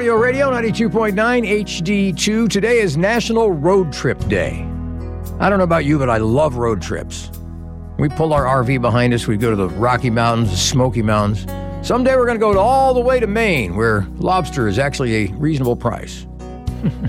Audio Radio 92.9 HD2. Today is National Road Trip Day. I don't know about you, but I love road trips. We pull our RV behind us. We go to the Rocky Mountains, the Smoky Mountains. Someday we're going to go all the way to Maine, where lobster is actually a reasonable price.